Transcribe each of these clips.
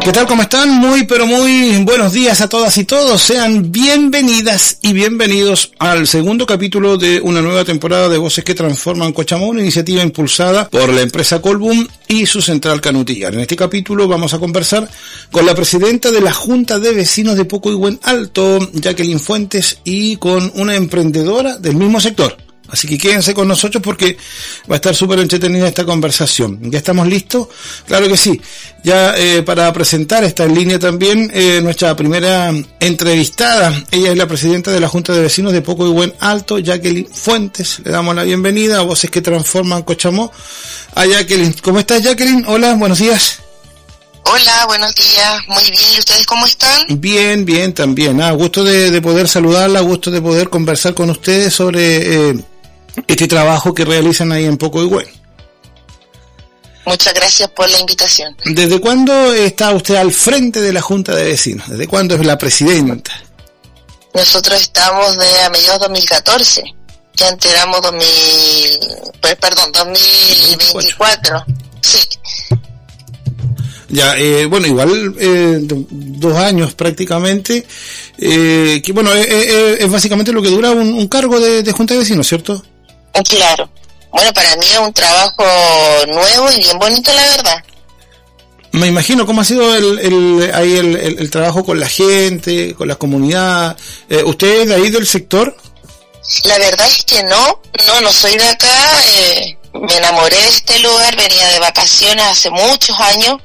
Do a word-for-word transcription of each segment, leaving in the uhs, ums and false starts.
¿Qué tal? ¿Cómo están? Muy, pero muy buenos días a todas y todos. Sean bienvenidas y bienvenidos al segundo capítulo de una nueva temporada de Voces que Transforman Cochamó, una iniciativa impulsada por la empresa Colbún y su central Canutillar. En este capítulo vamos a conversar con la presidenta de la Junta de Vecinos de Pocoigüen Alto, Jacqueline Fuentes, y con una emprendedora del mismo sector. Así que quédense con nosotros porque va a estar súper entretenida esta conversación. ¿Ya estamos listos? Claro que sí. Ya eh, para presentar, está en línea también eh, nuestra primera entrevistada. Ella es la presidenta de la Junta de Vecinos de Pocoigüen Alto, Jacqueline Fuentes. Le damos la bienvenida a Voces que Transforman Cochamó. A Jacqueline. ¿Cómo estás, Jacqueline? Hola, buenos días. Hola, buenos días. Muy bien. ¿Y ustedes cómo están? Bien, bien, también. Ah, gusto de, de poder saludarla, gusto de poder conversar con ustedes sobre... Eh, este trabajo que realizan ahí en Pocoigüen. Muchas gracias por la invitación. ¿Desde cuándo está usted al frente de la Junta de Vecinos? ¿Desde cuándo es la presidenta? Nosotros estamos de a mediados de dos mil catorce. Ya enteramos dos mil, pues, perdón, dos mil veinticuatro. Sí. Ya, eh, bueno, igual eh, dos años prácticamente, eh, que bueno, es, es, es básicamente lo que dura un, un cargo de, de Junta de Vecinos, ¿cierto? Claro. Bueno, para mí es un trabajo nuevo y bien bonito, la verdad. Me imagino cómo ha sido el, el, ahí el, el, el trabajo con la gente, con la comunidad. Eh, ¿Usted es de ahí del sector? La verdad es que no, no, no soy de acá. Eh, me enamoré de este lugar, venía de vacaciones hace muchos años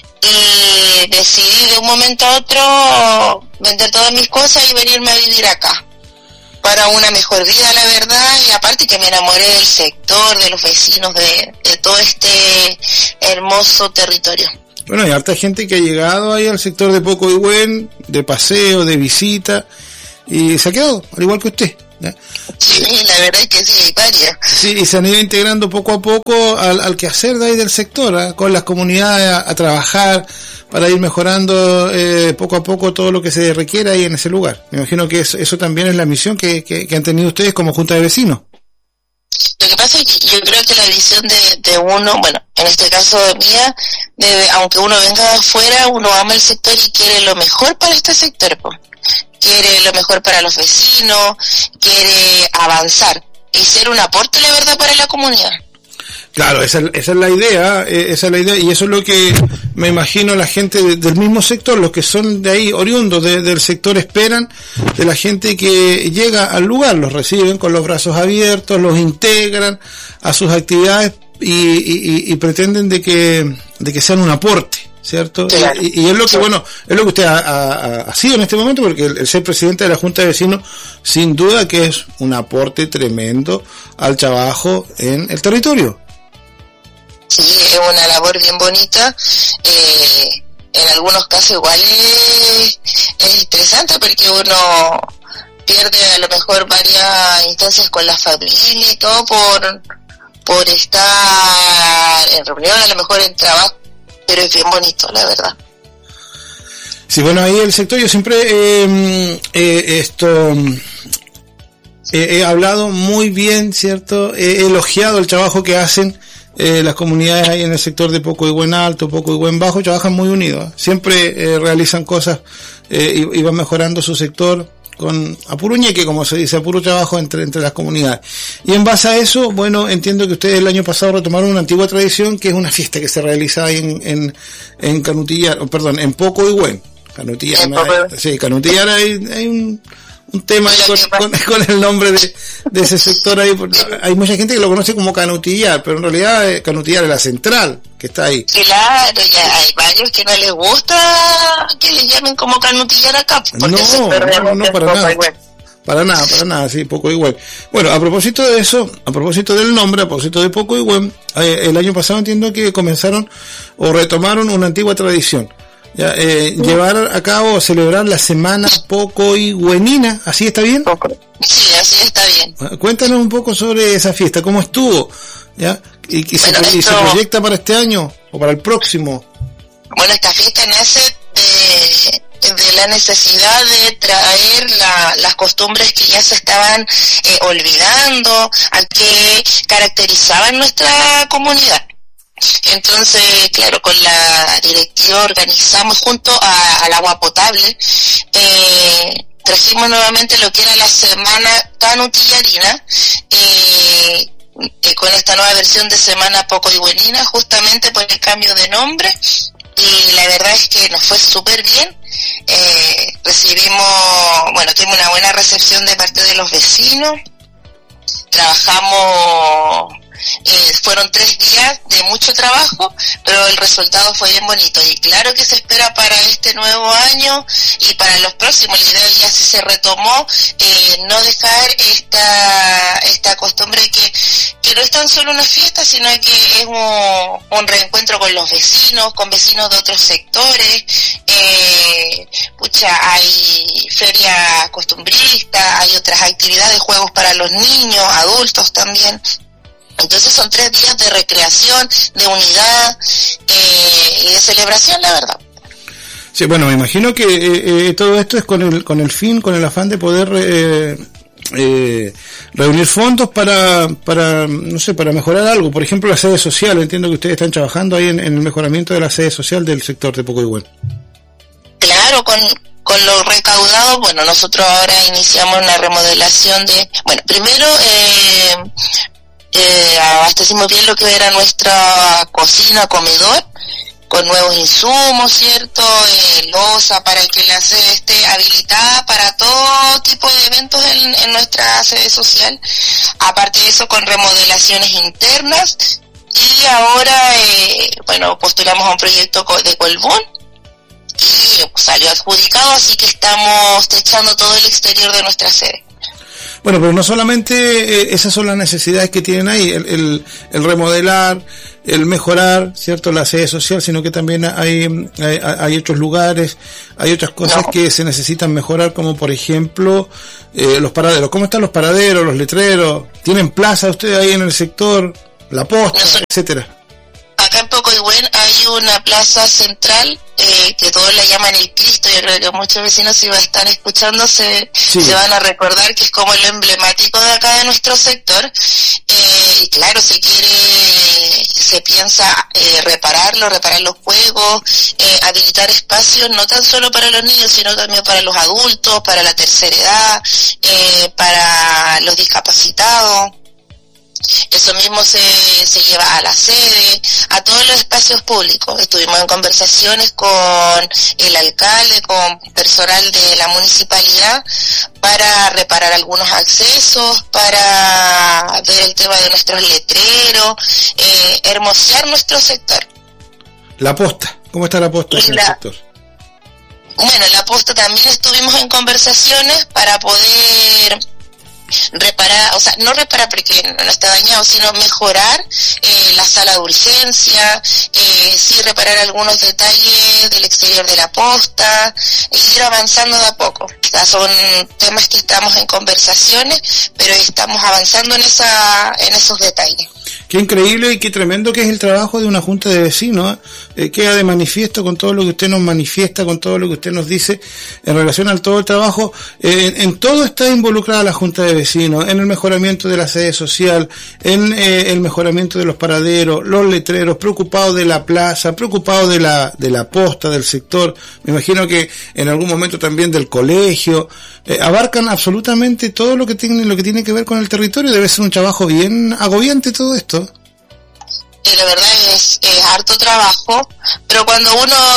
y decidí de un momento a otro vender todas mis cosas y venirme a vivir acá. Para una mejor vida, la verdad, y aparte que me enamoré del sector, de los vecinos, de, de todo este hermoso territorio. Bueno, hay harta gente que ha llegado ahí al sector de Pocoigüen, de paseo, de visita, y se ha quedado, al igual que usted, ¿ya? Sí, la verdad es que sí, hay varias. Sí, y se han ido integrando poco a poco al, al quehacer de ahí del sector, ¿eh? Con las comunidades a, a trabajar, para ir mejorando eh, poco a poco todo lo que se requiere ahí en ese lugar. Me imagino que eso, eso también es la misión que, que, que han tenido ustedes como Junta de Vecinos. Lo que pasa es que yo creo que la visión de, de uno, bueno, en este caso mía, de, aunque uno venga de afuera, uno ama el sector y quiere lo mejor para este sector, pues. Quiere lo mejor para los vecinos, quiere avanzar y ser un aporte, la verdad, para la comunidad. Claro, esa, esa es la idea, esa es la idea, y eso es lo que me imagino la gente de, del mismo sector, los que son de ahí, oriundos de, del sector, esperan de la gente que llega al lugar, los reciben con los brazos abiertos, los integran a sus actividades y, y, y pretenden de que, de que sean un aporte, ¿cierto? Claro. Y, y es lo que, bueno, es lo que usted ha, ha, ha sido en este momento, porque el, el ser presidente de la Junta de Vecinos, sin duda que es un aporte tremendo al trabajo en el territorio. Sí, es una labor bien bonita. Eh, en algunos casos igual es, es estresante porque uno pierde a lo mejor varias instancias con la familia y todo por, por estar en reunión, a lo mejor en trabajo, pero es bien bonito, la verdad. Sí, bueno, ahí el sector, yo siempre eh, eh, esto eh, he hablado muy bien, ¿cierto? He elogiado el trabajo que hacen Eh, las comunidades ahí en el sector de Pocoigüen Alto, Pocoigüen Bajo, trabajan muy unidos, ¿eh? Siempre eh, realizan cosas eh, y, y van mejorando su sector con a puro ñeque, como se dice, a puro trabajo entre, entre las comunidades. Y en base a eso, bueno, entiendo que ustedes el año pasado retomaron una antigua tradición que es una fiesta que se realiza ahí en, en, en Canutillar, oh, perdón, en Pocoigüen. Canutillar, en Poco... sí, Canutillar hay, hay un... un tema ahí con, con, con el nombre de, de ese sector ahí. Hay mucha gente que lo conoce como Canutillar, pero en realidad Canutillar es la central que está ahí. Claro, ya hay varios que no les gusta que les llamen como Canutillar acá. No, no, no, para nada. Para nada, para nada, sí, Pocoigüen. Bueno, a propósito de eso, a propósito del nombre, a propósito de Pocoigüen, eh, el año pasado entiendo que comenzaron o retomaron una antigua tradición. Ya, eh, sí. Llevar a cabo, celebrar la semana pocoigüenina, ¿así está bien? Sí, así está bien. Cuéntanos un poco sobre esa fiesta, ¿cómo estuvo? ¿Ya? ¿Y, y, bueno, se, esto... ¿y se proyecta para este año o para el próximo? Bueno, esta fiesta nace de, de la necesidad de traer la, las costumbres que ya se estaban eh, olvidando, a que caracterizaban nuestra comunidad. Entonces, claro, con la directiva organizamos junto a, al agua potable, eh, trajimos nuevamente lo que era la semana Canutillarina, eh, eh, con esta nueva versión de Semana Pocoigüenina, justamente por el cambio de nombre, y la verdad es que nos fue súper bien. Eh, recibimos, bueno, tuvimos una buena recepción de parte de los vecinos, trabajamos, eh, fueron tres días de mucho trabajo, pero el resultado fue bien bonito, y claro que se espera para este nuevo año y para los próximos. La idea ya sí se retomó, eh, no dejar esta esta costumbre que, que no es tan solo una fiesta, sino que es un, un reencuentro con los vecinos, con vecinos de otros sectores. Eh, pucha, hay feria costumbrista, hay otras actividades, juegos para los niños, adultos también. Entonces son tres días de recreación, de unidad eh, y de celebración, la verdad. Sí, bueno, me imagino que eh, eh, todo esto es con el con el fin, con el afán de poder eh, eh, reunir fondos para, para, no sé, para mejorar algo. Por ejemplo, la sede social. Entiendo que ustedes están trabajando ahí en, en el mejoramiento de la sede social del sector de Pocoigüen. Claro, con... Con lo recaudado, bueno, nosotros ahora iniciamos una remodelación de... Bueno, primero eh, eh, abastecimos bien lo que era nuestra cocina, comedor, con nuevos insumos, ¿cierto? Eh, loza para que la sede esté habilitada para todo tipo de eventos en, en nuestra sede social. Aparte de eso, con remodelaciones internas. Y ahora, eh, bueno, postulamos a un proyecto de Colbún, y salió adjudicado, así que estamos techando todo el exterior de nuestra sede. Bueno, pero no solamente eh, esas son las necesidades que tienen ahí, el, el, el remodelar, el mejorar, ¿cierto?, la sede social, sino que también hay, hay, hay otros lugares, hay otras cosas no. que se necesitan mejorar, como por ejemplo eh, los paraderos. ¿Cómo están los paraderos, los letreros? ¿Tienen plaza ustedes ahí en el sector? La posta, Nosotros, etcétera. Acá en Pocoigüen hay una plaza central eh, que todos la llaman el Cristo. Yo creo que muchos vecinos, si están escuchando, se, sí. se van a recordar que es como lo emblemático de acá de nuestro sector. Eh, y claro, se quiere, se piensa eh, repararlo, reparar los juegos, eh, habilitar espacios no tan solo para los niños, sino también para los adultos, para la tercera edad, eh, para los discapacitados. Eso mismo se, se lleva a la sede, a todos los espacios públicos. Estuvimos en conversaciones con el alcalde, con personal de la municipalidad, para reparar algunos accesos, para ver el tema de nuestros letreros, eh, hermosear nuestro sector. La posta, ¿cómo está la posta en el sector? Bueno, la posta también estuvimos en conversaciones para poder reparar, o sea, no reparar porque no está dañado, sino mejorar eh, la sala de urgencia, eh, sí reparar algunos detalles del exterior de la posta, e ir avanzando de a poco. O sea, son temas que estamos en conversaciones, pero estamos avanzando en esa, en esos detalles. Qué increíble y qué tremendo que es el trabajo de una junta de vecinos, eh, queda de manifiesto con todo lo que usted nos manifiesta, con todo lo que usted nos dice en relación al todo el trabajo. Eh, en todo está involucrada la junta de vecinos, en el mejoramiento de la sede social, en eh, el mejoramiento de los paraderos, los letreros, preocupados de la plaza, preocupados de la de la posta, del sector, me imagino que en algún momento también del colegio, eh, abarcan absolutamente todo lo que tiene, lo que tiene que ver con el territorio. Debe ser un trabajo bien agobiante todo esto. Eh, la verdad es, es harto trabajo, pero cuando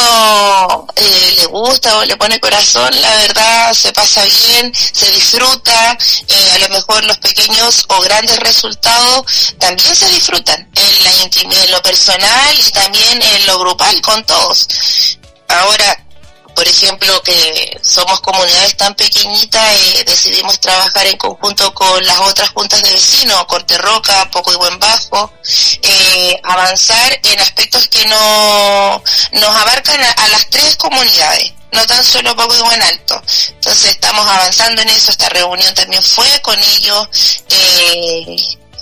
uno eh, le gusta o le pone corazón, la verdad se pasa bien, se disfruta, eh, a lo mejor los pequeños o grandes resultados también se disfrutan en la intimidad, en lo personal y también en lo grupal con todos. Ahora, por ejemplo, que somos comunidades tan pequeñitas, eh, decidimos trabajar en conjunto con las otras juntas de vecinos, Corte Roca, Pocoigüen Bajo, eh, avanzar en aspectos que no nos abarcan a, a las tres comunidades, no tan solo Pocoigüen Alto. Entonces estamos avanzando en eso. Esta reunión también fue con ellos. Eh,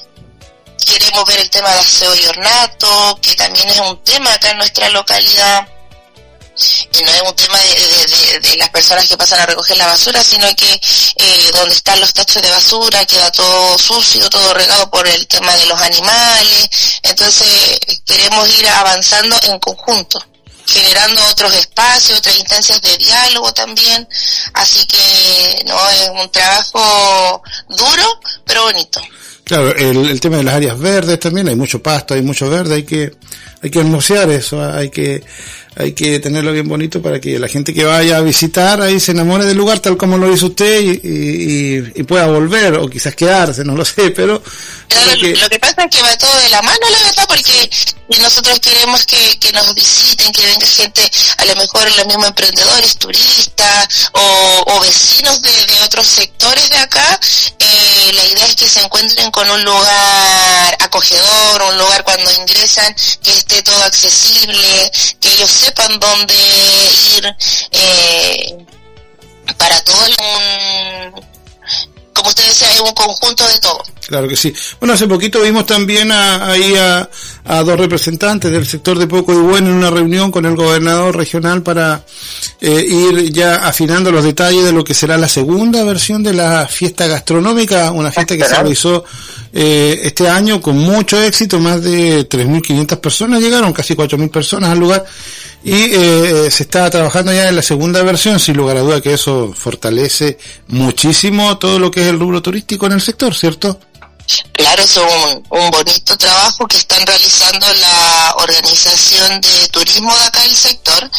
queremos ver el tema de aseo y ornato, que también es un tema acá en nuestra localidad. y no es un tema de, de, de, de las personas que pasan a recoger la basura, sino que eh, donde están los tachos de basura queda todo sucio, todo regado por el tema de los animales. Entonces queremos ir avanzando en conjunto, generando otros espacios, otras instancias de diálogo también. Así que no es un trabajo duro, pero bonito. Claro, el, el tema de las áreas verdes también, hay mucho pasto, hay mucho verde, hay que hay que hermosear eso, hay que hay que tenerlo bien bonito para que la gente que vaya a visitar ahí se enamore del lugar tal como lo hizo usted y, y, y pueda volver o quizás quedarse, no lo sé, pero... Claro, que... Lo que pasa es que va todo de la mano, la verdad, porque nosotros queremos que, que nos visiten, que venga gente, a lo mejor los mismos emprendedores, turistas o, o vecinos de, de otros sectores de acá. Eh, la idea es que se encuentren con un lugar acogedor, un lugar cuando ingresan que esté todo accesible, que ellos sepan dónde ir, eh, para todo un, como usted decía, es un conjunto de todo. Claro que sí. Bueno, hace poquito vimos también a, ahí a, a dos representantes del sector de Poco y Bueno en una reunión con el gobernador regional para eh, ir ya afinando los detalles de lo que será la segunda versión de la fiesta gastronómica, una fiesta que se realizó eh, este año con mucho éxito, más de tres mil quinientas personas llegaron, casi cuatro mil personas al lugar. Y eh, se está trabajando ya en la segunda versión, sin lugar a duda que eso fortalece muchísimo todo lo que es el rubro turístico en el sector, ¿cierto? Claro, es un, un bonito trabajo que están realizando la organización de turismo de acá del sector,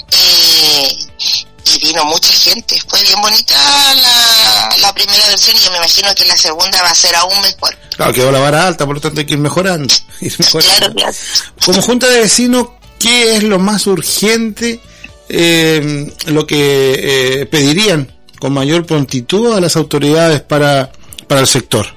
eh, y vino mucha gente, fue bien bonita la, la primera versión y yo me imagino que la segunda va a ser aún mejor. Claro, quedó la vara alta, por lo tanto hay que ir mejorando. Ir mejorando. Claro, claro. Como Junta de Vecinos, ¿qué es lo más urgente, eh, lo que eh, pedirían con mayor prontitud a las autoridades para, para el sector?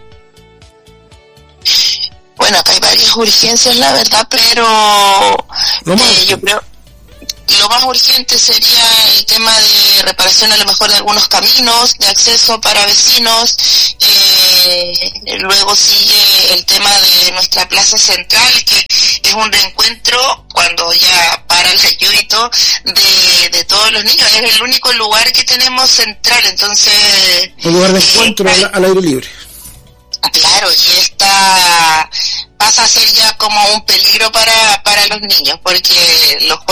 Bueno, acá hay varias urgencias, la verdad, pero eh, yo creo lo más urgente sería el tema de reparación a lo mejor de algunos caminos de acceso para vecinos. Eh, luego sigue el tema de nuestra plaza central, que es un reencuentro cuando ya para la lluvia y todo, de, de todos los niños. Es el único lugar que tenemos central, entonces... Un lugar de encuentro eh, al, al aire libre. Claro, y esta pasa a ser ya como un peligro para, para los niños, porque los